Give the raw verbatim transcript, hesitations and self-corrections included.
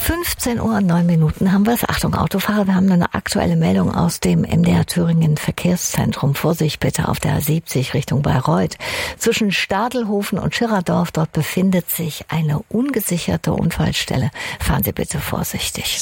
fünfzehn Uhr und neun Minuten haben wir es. Achtung, Autofahrer, wir haben eine aktuelle Meldung aus dem M D R Thüringen Verkehrszentrum. Vorsicht bitte auf der A siebzig Richtung Bayreuth. Zwischen Stadelhofen und Schirrerdorf, dort befindet sich eine ungesicherte Unfallstelle. Fahren Sie bitte vorsichtig.